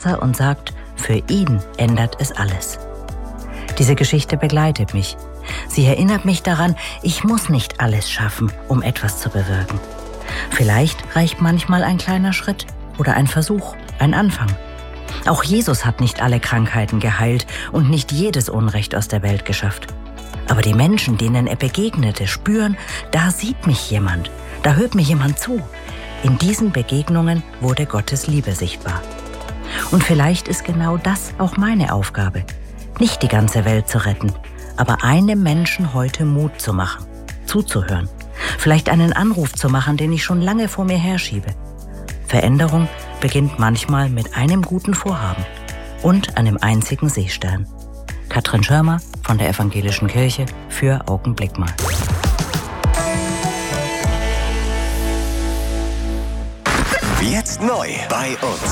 Wasser und sagt, für ihn ändert es alles. Diese Geschichte begleitet mich. Sie erinnert mich daran, ich muss nicht alles schaffen, um etwas zu bewirken. Vielleicht reicht manchmal ein kleiner Schritt oder ein Versuch, ein Anfang. Auch Jesus hat nicht alle Krankheiten geheilt und nicht jedes Unrecht aus der Welt geschafft. Aber die Menschen, denen er begegnete, spüren, da sieht mich jemand, da hört mir jemand zu. In diesen Begegnungen wurde Gottes Liebe sichtbar. Und vielleicht ist genau das auch meine Aufgabe. Nicht die ganze Welt zu retten, aber einem Menschen heute Mut zu machen, zuzuhören. Vielleicht einen Anruf zu machen, den ich schon lange vor mir herschiebe. Veränderung beginnt manchmal mit einem guten Vorhaben und einem einzigen Seestern. Katrin Schörmer von der Evangelischen Kirche für Augenblick mal. Jetzt neu bei uns.